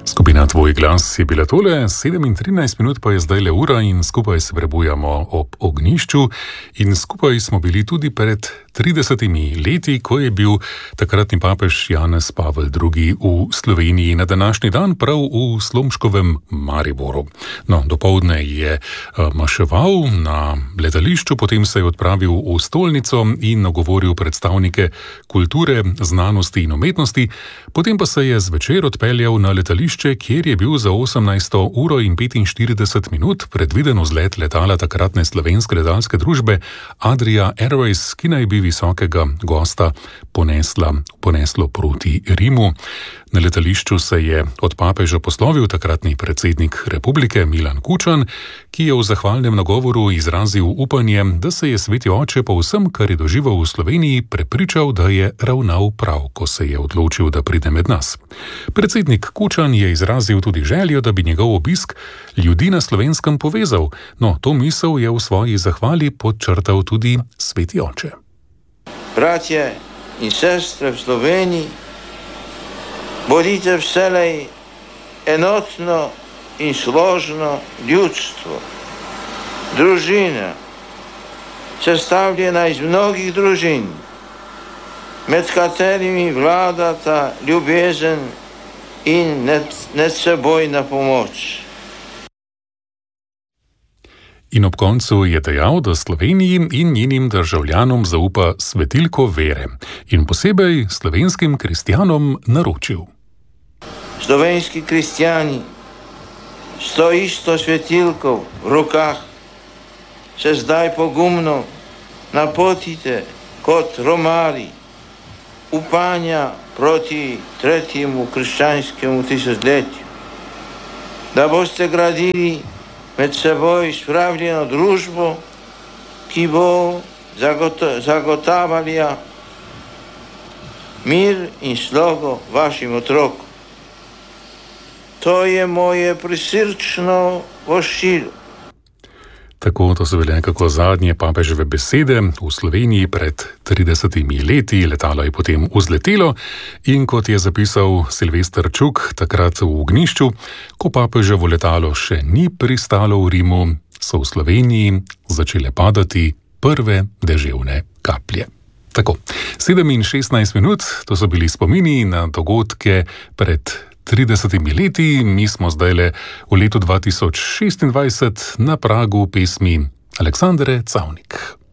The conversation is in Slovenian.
Skupina Tvoj glas je bila tole, 7:13 pa je zdaj le ura in skupaj se prebujamo ob ognjišču in skupaj smo bili tudi pred 30 leti, ko je bil takratni papež Janez Pavel II. V Sloveniji na današnji dan prav v Slomškovem Mariboru. No, dopoldne je maševal na letališču, potem se je odpravil v stolnico in nagovoril predstavnike kulture, znanosti in umetnosti, potem pa se je zvečer odpeljal na letališče, kjer je bil za 18:45 predviden vzlet letala takratne slovenske letalske družbe Adria Airways, ki naj bi visokega gosta poneslo proti Rimu. Na letališču se je od papeža poslovil takratni predsednik republike Milan Kučan, ki je v zahvalnem nagovoru izrazil upanje, da se je sveti oče po vsem, kar je doživel v Sloveniji, prepričal, da je ravnal prav, ko se je odločil, da pride med nas. Predsednik Kučan je izrazil tudi željo, da bi njegov obisk ljudi na Slovenskem povezal, no, to misel je v svoji zahvali podčrtal tudi sveti oče. Bratje in sestre v Sloveniji, bodite vselej enotno in složno ljudstvo, družina, sestavljena iz mnogih družin, med katerimi vladata ljubezen in medsebojna pomoč. In ob koncu je dejal, da Sloveniji in njenim državljanom zaupa svetilko vere in posebej slovenskim kristjanom naročil. Slovenski kristjani s to isto svetilko v rokah se zdaj pogumno napotite kot romari upanja proti tretjemu krščanskemu tisočletju, da boste gradili med seboj spravljeno družbo, ki bo zagotavljala mir in slogo vašim otrokom. To je moje prisrčno voščilo. Tako, to so bile nekako zadnje papeževe besede v Sloveniji pred 30 leti. Letalo je potem vzletelo in kot je zapisal Silvester Čuk takrat v ognjišču, ko papeževo letalo še ni pristalo v Rimu, so v Sloveniji začele padati prve deževne kaplje. Tako, 7:16, to so bili spomini na dogodke pred 30 leti, mi smo zdajle v letu 2026 na pragu pesmi Aleksandre Cavnik.